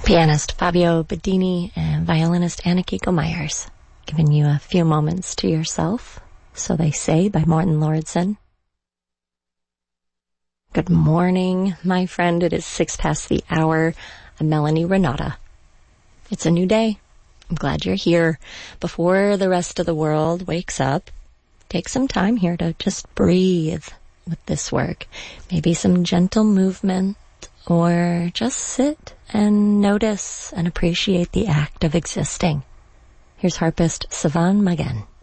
Pianist Fabio Bedini and violinist Anna-Kiko Myers. Giving you a few moments to yourself, So They Say by Morten Lauridsen. Good morning, my friend. It is 6 past the hour. I'm Melanie Renata. It's a new day. I'm glad you're here. Before the rest of the world wakes up, take some time here to just breathe with this work. Maybe some gentle movement, or just sit and notice and appreciate the act of existing. Here's harpist Savan Magen.